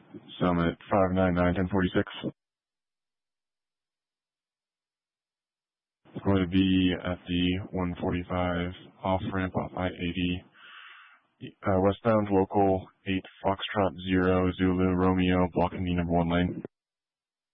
Summit 599-1046. It's going to be at the 145 off-ramp off I-80. Westbound local 8 Foxtrot 0 Zulu Romeo blocking the number 1 lane.